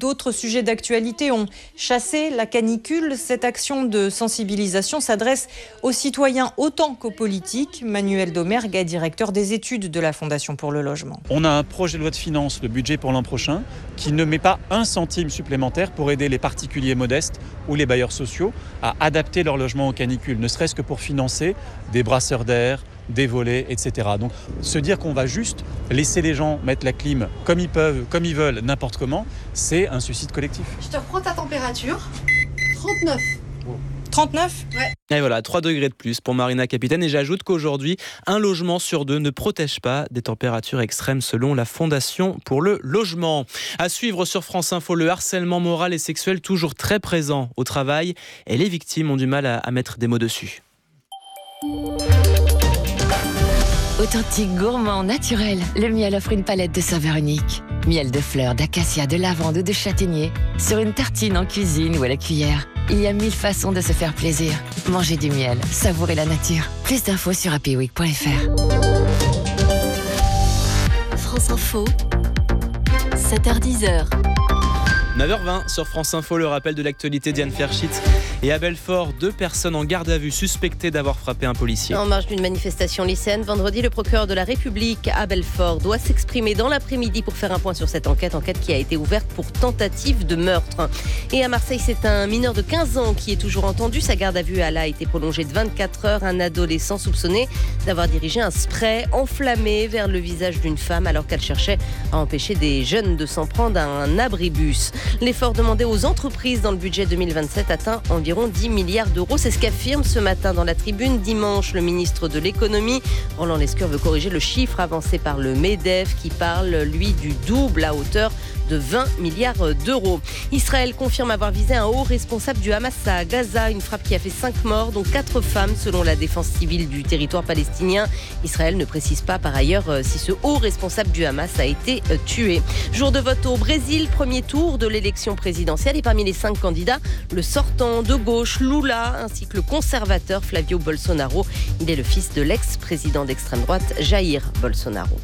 d'autres sujets d'actualité ont chassé la canicule. Cette action de sensibilisation s'adresse aux citoyens autant qu'aux politiques. Manuel Domergue est directeur des études de la Fondation pour le logement. On a un projet de loi de finances, le budget pour l'an prochain, qui ne met pas un centime supplémentaire pour aider les particuliers modestes ou les bailleurs sociaux à adapter leur logement aux canicules, ne serait-ce que pour financer des brasseurs d'air, des volets, etc. Donc se dire qu'on va juste laisser les gens mettre la clim comme ils peuvent, comme ils veulent, n'importe comment, c'est un suicide collectif. Je te reprends ta température. 39. 39 ? Ouais. Et voilà, 3 degrés de plus pour Marina Capitaine. Et j'ajoute qu'aujourd'hui, un logement sur 2 ne protège pas des températures extrêmes selon la Fondation pour le logement. À suivre sur France Info, le harcèlement moral et sexuel toujours très présent au travail. Et les victimes ont du mal à mettre des mots dessus. Authentique, gourmand, naturel, le miel offre une palette de saveurs uniques. Miel de fleurs, d'acacia, de lavande ou de châtaignier. Sur une tartine en cuisine ou à la cuillère. Il y a 1000 façons de se faire plaisir. Mangez du miel, savourez la nature. Plus d'infos sur happyweek.fr. France Info, 7h-10h. 9h20 sur France Info, le rappel de l'actualité. Diane Ferschit et à Belfort, 2 personnes en garde à vue suspectées d'avoir frappé un policier. En marge d'une manifestation lycéenne, vendredi, le procureur de la République à Belfort doit s'exprimer dans l'après-midi pour faire un point sur cette enquête qui a été ouverte pour tentative de meurtre. Et à Marseille, c'est un mineur de 15 ans qui est toujours entendu. Sa garde à vue a été prolongée de 24 heures. Un adolescent soupçonné d'avoir dirigé un spray enflammé vers le visage d'une femme alors qu'elle cherchait à empêcher des jeunes de s'en prendre à un abribus. L'effort demandé aux entreprises dans le budget 2027 atteint environ 10 milliards d'euros. C'est ce qu'affirme ce matin dans la Tribune dimanche le ministre de l'économie. Roland Lescure veut corriger le chiffre avancé par le MEDEF qui parle, lui, du double à hauteur de 20 milliards d'euros. Israël confirme avoir visé un haut responsable du Hamas à Gaza, une frappe qui a fait 5 morts, dont 4 femmes selon la défense civile du territoire palestinien. Israël ne précise pas par ailleurs si ce haut responsable du Hamas a été tué. Jour de vote au Brésil, premier tour de l'élection présidentielle et parmi les 5 candidats, le sortant de gauche Lula ainsi que le conservateur Flavio Bolsonaro. Il est le fils de l'ex-président d'extrême droite Jair Bolsonaro.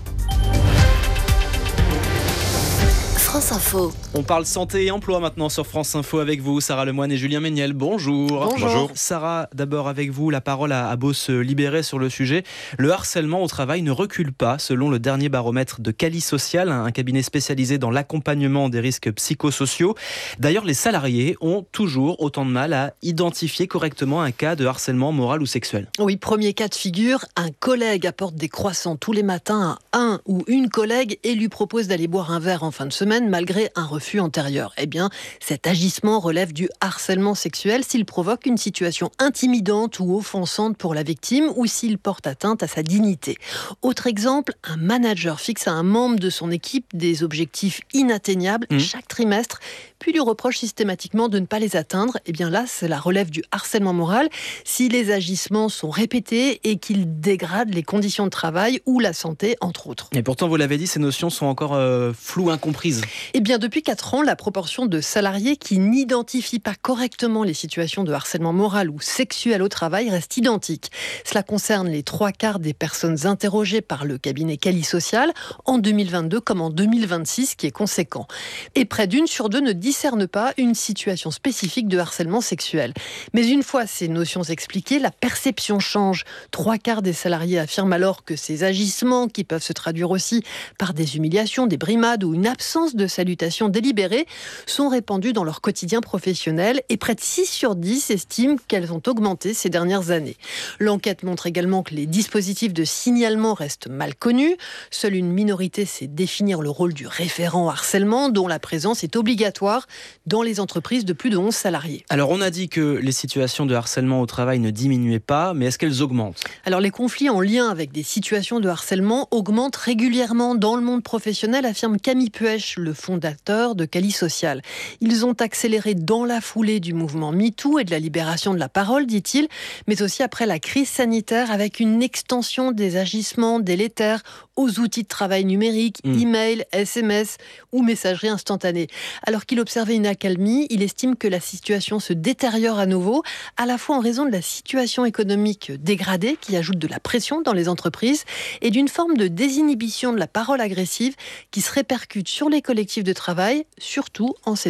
France Info. On parle santé et emploi maintenant sur France Info avec vous, Sarah Lemoine et Julien Méniel. Bonjour. Bonjour. Sarah, d'abord avec vous, la parole a beau se libérer sur le sujet. Le harcèlement au travail ne recule pas selon le dernier baromètre de Cali Social, un cabinet spécialisé dans l'accompagnement des risques psychosociaux. D'ailleurs, les salariés ont toujours autant de mal à identifier correctement un cas de harcèlement moral ou sexuel. Oui, premier cas de figure, un collègue apporte des croissants tous les matins à un ou une collègue et lui propose d'aller boire un verre en fin de semaine malgré un refus antérieur. Eh bien, cet agissement relève du harcèlement sexuel s'il provoque une situation intimidante ou offensante pour la victime ou s'il porte atteinte à sa dignité. Autre exemple, un manager fixe à un membre de son équipe des objectifs inatteignables chaque trimestre, puis lui reproche systématiquement de ne pas les atteindre. Eh bien là, cela relève du harcèlement moral si les agissements sont répétés et qu'ils dégradent les conditions de travail ou la santé, entre autres. Et pourtant, vous l'avez dit, ces notions sont encore floues, incomprises. Eh bien, depuis 4 ans, la proportion de salariés qui n'identifient pas correctement les situations de harcèlement moral ou sexuel au travail reste identique. Cela concerne les 3/4 des personnes interrogées par le cabinet Cali Social en 2022 comme en 2026, qui est conséquent. Et près d'1 sur 2 ne discerne pas une situation spécifique de harcèlement sexuel. Mais une fois ces notions expliquées, la perception change. 3/4 des salariés affirment alors que ces agissements, qui peuvent se traduire aussi par des humiliations, des brimades ou une absence de salutations délibérées, sont répandues dans leur quotidien professionnel et près de 6 sur 10 estiment qu'elles ont augmenté ces dernières années. L'enquête montre également que les dispositifs de signalement restent mal connus. Seule une minorité sait définir le rôle du référent harcèlement, dont la présence est obligatoire dans les entreprises de plus de 11 salariés. Alors on a dit que les situations de harcèlement au travail ne diminuaient pas, mais est-ce qu'elles augmentent ? Alors les conflits en lien avec des situations de harcèlement augmentent régulièrement dans le monde professionnel, affirme Camille Puech, le fondateur de Cali Social. Ils ont accéléré dans la foulée du mouvement MeToo et de la libération de la parole, dit-il, mais aussi après la crise sanitaire avec une extension des agissements délétères aux outils de travail numériques, email, SMS ou messagerie instantanée. Alors qu'il observait une accalmie, il estime que la situation se détériore à nouveau, à la fois en raison de la situation économique dégradée qui ajoute de la pression dans les entreprises et d'une forme de désinhibition de la parole agressive qui se répercute sur les collectifs de travail, surtout en ces